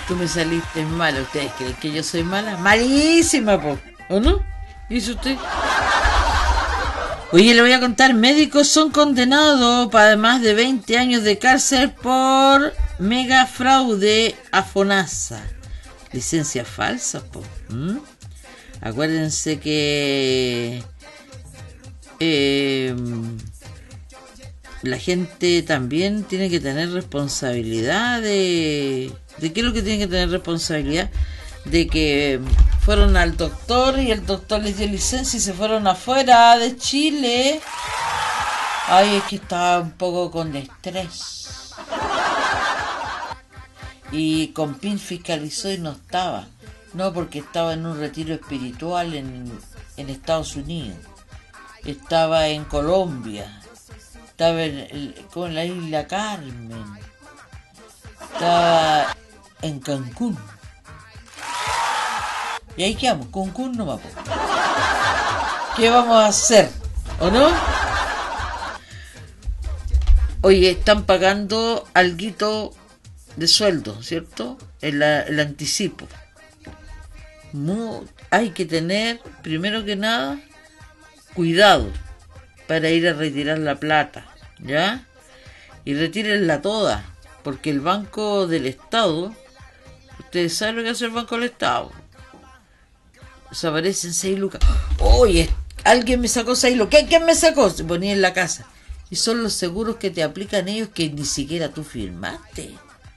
Tú me saliste mala. ¿Ustedes creen que yo soy mala? Malísima, po. ¿O no? ¿Dice usted? Oye, le voy a contar. Médicos son condenados para más de 20 años de cárcel por mega fraude a FONASA. Licencias falsas, po. Acuérdense que la gente también tiene que tener responsabilidad de qué es lo que tiene que tener responsabilidad, de que fueron al doctor y el doctor les dio licencia y se fueron afuera de Chile. Ay, es que estaba un poco con estrés y Compin fiscalizó y no estaba. No, porque estaba en un retiro espiritual en Estados Unidos. Estaba en Colombia. Estaba con la isla Carmen. Estaba en Cancún. Y ahí quedamos, Cancún nomás. ¿Qué vamos a hacer? ¿O no? Oye, están pagando alguito de sueldo, ¿cierto? El anticipo. Hay que tener, primero que nada, cuidado para ir a retirar la plata, ¿ya? Y retírenla toda, porque el Banco del Estado, ustedes saben lo que hace el Banco del Estado. Desaparecen 6 lucas. Oye, alguien me sacó 6 lucas. ¿Quién me sacó? Se ponía en la casa. Y son los seguros que te aplican ellos que ni siquiera tú firmaste.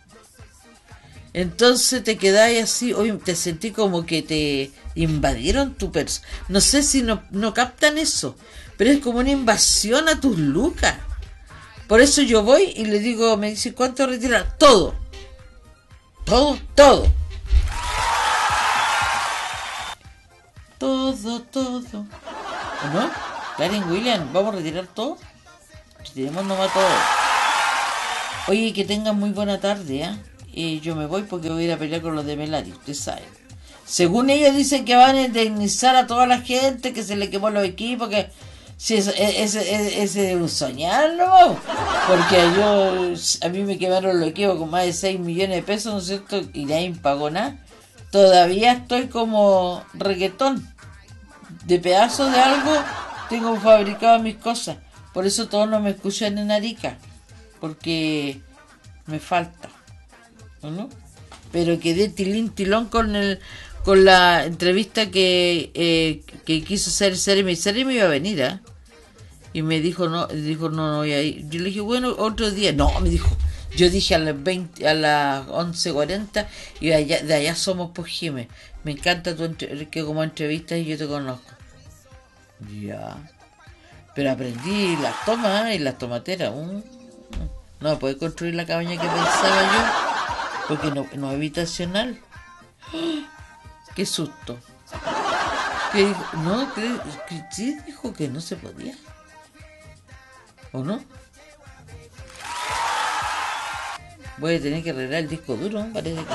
Entonces te quedáis así, hoy te sentí como que te invadieron tu persona. No sé si no captan eso, pero es como una invasión a tus lucas. Por eso yo voy y le digo, me dice, ¿cuánto retirar? Todo. Todo. Todo. ¿O no? Karen William, ¿vamos a retirar todo? Retiremos nomás todo. Oye, que tengan muy buena tarde, ¿eh? Y yo me voy porque voy a ir a pelear con los de Melari, usted sabe. Según ellos dicen que van a indemnizar a toda la gente que se le quemó los equipos, que si ese es un soñar, ¿no? Porque a mí me quemaron los equipos con más de 6 millones de pesos, ¿no es cierto? Y nadie pagó nada. Todavía estoy como reggaetón. De pedazos de algo tengo fabricado mis cosas. Por eso todos no me escuchan en Arica, porque me falta, ¿no? Pero quedé tilín-tilón con la entrevista que quiso hacer Seremi. Seremi iba a venir, ¿eh? Y me dijo no voy a ir. Yo le dije, bueno, otro día. No, me dijo, yo dije a las 11:40 y de allá somos por Jime. Me encanta que como entrevistas y yo te conozco. Ya. Pero aprendí las tomas y las tomateras. No puede construir la cabaña que pensaba yo, porque no es habitacional. Qué susto. ¿Qué dijo? No, sí dijo que no se podía. ¿O no? Voy a tener que arreglar el disco duro, parece que.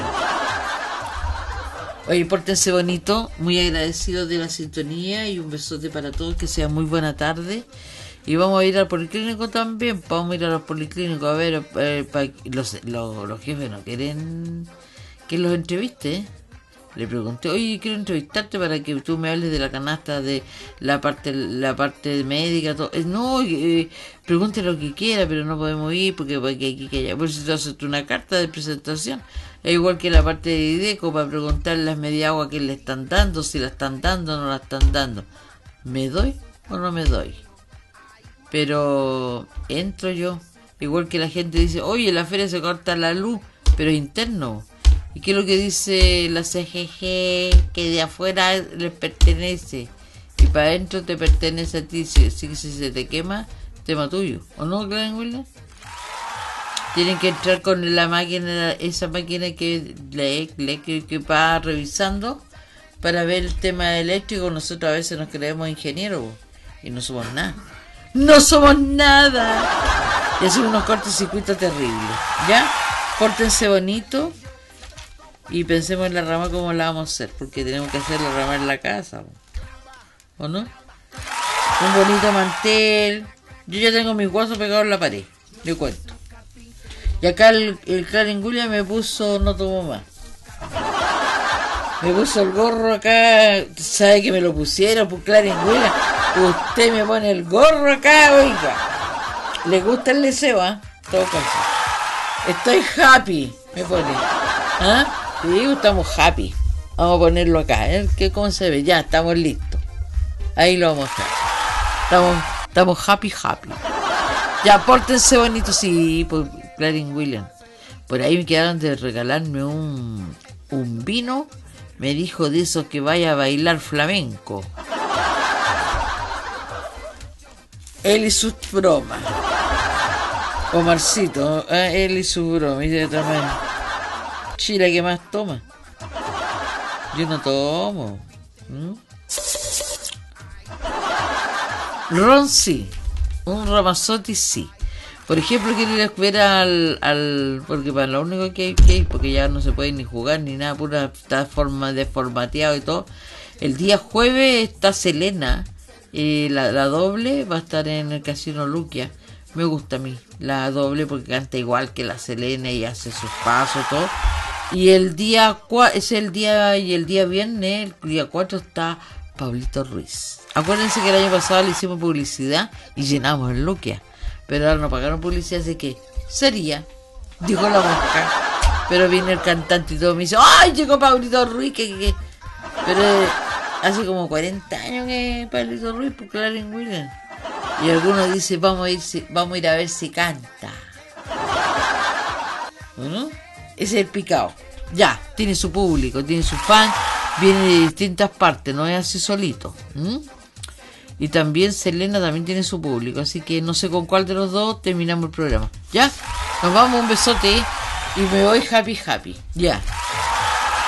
Oye, pórtense bonito, muy agradecido de la sintonía y un besote para todos, que sea muy buena tarde. Y vamos a ir al policlínico también, vamos a ir a los policlínicos a ver, los jefes no quieren que los entreviste, ¿eh? Le pregunté, oye, quiero entrevistarte para que tú me hables de la canasta, de la parte médica, todo. No, pregunte lo que quiera, pero no podemos ir porque aquí que allá. Por si tú haces una carta de presentación, es igual que la parte de IDECO, para preguntarle las media agua que le están dando, si la están dando o no la están dando. ¿Me doy o no me doy? Pero entro yo, igual que la gente dice, oye, en la feria se corta la luz, pero interno. ¿Y qué es lo que dice la CGG? Que de afuera les pertenece y para adentro te pertenece a ti. Si se te quema, tema tuyo. ¿O no, Glenn Williams? Tienen que entrar con la máquina, esa máquina que va revisando para ver el tema eléctrico. Nosotros a veces nos creemos ingenieros y no somos nada. ¡No somos nada! Y hacen unos cortocircuitos terribles. ¿Ya? Pórtense bonito. Y pensemos en la rama como la vamos a hacer, porque tenemos que hacer la rama en la casa, ¿o no? Un bonito mantel. Yo ya tengo mis guasos pegados en la pared, le cuento. Y acá el Karen Gulia me puso no tomo más. Me puso el gorro acá. ¿Sabe que me lo pusieron por Clarence Williams? Usted me pone el gorro acá, oiga. ¿Le gusta el deseo, ah? Todo caso. Estoy happy, me pone. ¿Ah? Sí, estamos happy. Vamos a ponerlo acá, ¿eh? ¿Cómo se ve? Ya, estamos listos. Ahí lo vamos a mostrar. Estamos happy. Ya, pórtense bonito, sí, por Clarence Williams. Por ahí me quedaron de regalarme un vino. Me dijo de esos que vaya a bailar flamenco. Él y sus bromas. Omarcito, él y su broma. Y de otra manera. Chile, ¿qué más toma? Yo no tomo. Ron sí. Un Ramazotti sí. Por ejemplo, quiero ir a ver al porque para lo único que hay, porque ya no se puede ni jugar ni nada, pura está deformateado y todo. El día jueves está Selena, la doble va a estar en el Casino Luquia. Me gusta a mí la doble porque canta igual que la Selena y hace sus pasos todo. Y el día el día viernes, el día 4 está Pablito Ruiz. Acuérdense que el año pasado le hicimos publicidad y llenamos el Luquia. Pero ahora no pagaron publicidad, así que sería, dijo la mosca. Pero viene el cantante y todo me dice, ¡ay, llegó Pablito Ruiz! Pero hace como 40 años que Pablito Ruiz por Clarence Williams. Y algunos dicen, vamos a ir a ver si canta. ¿No? Ese es el picado. Ya, tiene su público, tiene su fan, viene de distintas partes, no es así solito. Y también Selena también tiene su público, así que no sé con cuál de los dos terminamos el programa. ¿Ya? Nos vamos, un besote y me voy happy. Ya.